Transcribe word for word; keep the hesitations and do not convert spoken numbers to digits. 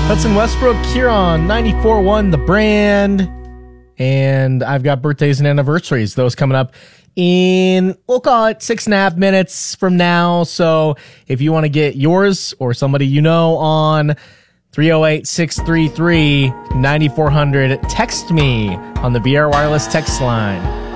Hudson Westbrook here on ninety-four point one The Brand. And I've got birthdays and anniversaries. Those coming up in, we'll call it six and a half minutes from now. So if you want to get yours or somebody you know on three oh eight, six three three, nine four hundred, text me on the B R Wireless text line.